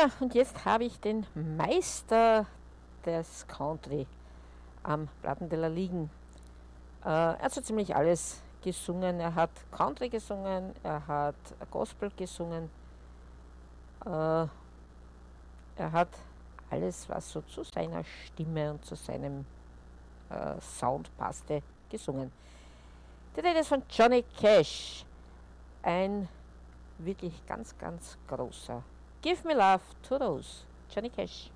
Ja, und jetzt habe ich den Meister des Country am Plattenteller liegen. Er hat so ziemlich alles gesungen. Er hat Country gesungen, er hat Gospel gesungen, äh, er hat alles, was so zu seiner Stimme und zu seinem Sound passte, gesungen. Der Rede ist von Johnny Cash, ein wirklich ganz, ganz großer. Give me love to those, Johnny Cash.